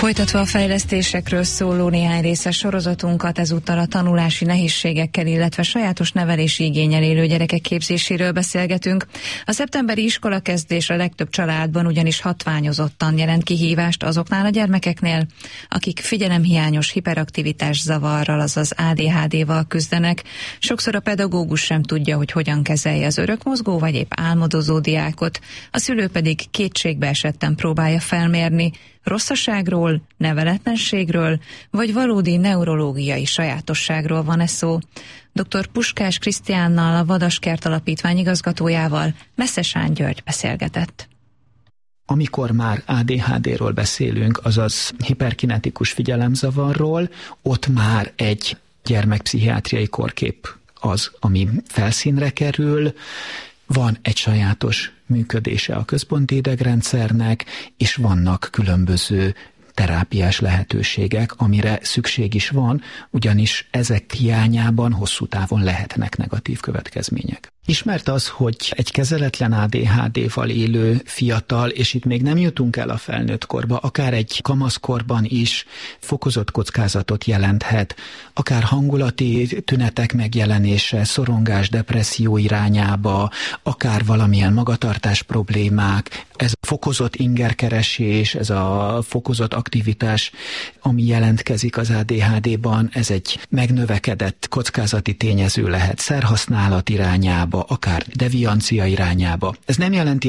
Folytatva a fejlesztésekről szóló néhány részes sorozatunkat, ezúttal a tanulási nehézségekkel, illetve sajátos nevelési igénnyel élő gyerekek képzéséről beszélgetünk. A szeptemberi iskolakezdés a legtöbb családban ugyanis hatványozottan jelent kihívást azoknál a gyermekeknél, akik figyelemhiányos hiperaktivitás zavarral, azaz ADHD-val küzdenek. Sokszor a pedagógus sem tudja, hogy hogyan kezelje az örökmozgó vagy épp álmodozó diákot, a szülő pedig kétségbe esetten próbálja felmérni, rosszaságról, neveletlenségről, vagy valódi neurológiai sajátosságról van-e szó. Dr. Puskás Krisztiánnal, a Vadaskert Alapítvány igazgatójával Meszesán György beszélgetett. Amikor már ADHD-ról beszélünk, azaz hiperkinetikus figyelemzavarról, ott már egy gyermekpszichiátriai kórkép az, ami felszínre kerül. Van egy sajátos működése a központi idegrendszernek, és vannak különböző terápiás lehetőségek, amire szükség is van, ugyanis ezek hiányában hosszú távon lehetnek negatív következmények. Ismert az, hogy egy kezeletlen ADHD-val élő fiatal, és itt még nem jutunk el a felnőtt korba, akár egy kamaszkorban is fokozott kockázatot jelenthet, akár hangulati tünetek megjelenése, szorongás, depresszió irányába, akár valamilyen magatartás problémák, ez a fokozott ingerkeresés, ez a fokozott aktivitás, ami jelentkezik az ADHD-ban, ez egy megnövekedett kockázati tényező lehet szerhasználat irányába, akár deviancia irányába. Ez nem jelenti